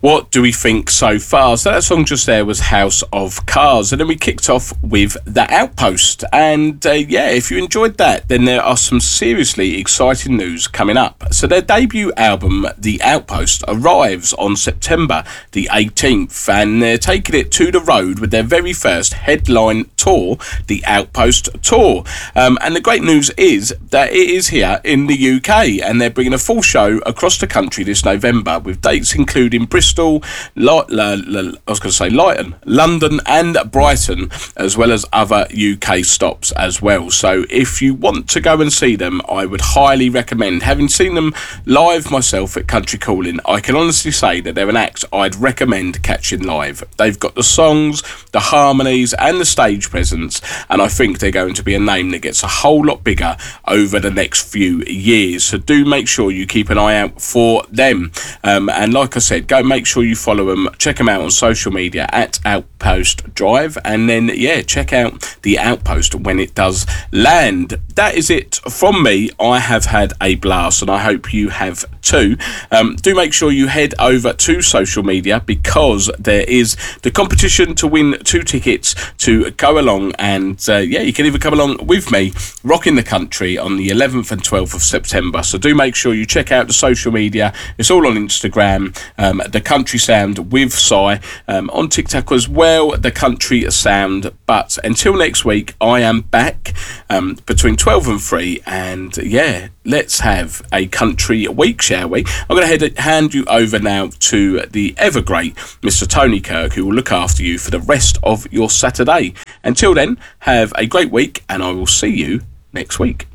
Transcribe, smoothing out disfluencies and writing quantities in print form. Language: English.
What do we think so far? So that song just there was House of Cards, and then we kicked off with The Outpost. And if you enjoyed that, then there are some seriously exciting news coming up. So their debut album, The Outpost, arrives on September the 18th, and they're taking it to the road with their very first headline tour, The Outpost Tour. And the great news is that it is here in the UK, and they're bringing a full show across the country this November, with dates including Bristol, Lytton, London and Brighton, as well as other UK stops as well. So if you want to go and see them, I would highly recommend. Having seen them live myself at Country Calling, I can honestly say that they're an act I'd recommend catching live. They've got the songs, the harmonies and the stage presence, and I think they're going to be a name that gets a whole lot bigger over the next few years. So do make sure you keep an eye out for them. And like I said, go make sure you follow them, check them out on social media at Outpost Drive, and then check out The Outpost when it does land. That is it from me. I have had a blast, and I hope you have too. Do make sure you head over to social media, because there is the competition to win 2 tickets to go along, and you can even come along with me rocking the country on the 11th and 12th of September. So do make sure you check out the social media. It's all on Instagram, the Country Sound with Si, on TikTok as well, the Country Sound. But until next week, I am back between 12 and 3, and let's have a country week, shall we? I'm going to hand you over now to the ever great Mr. Tony Kirk, who will look after you for the rest of your Saturday. Until then, have a great week, and I will see you next week.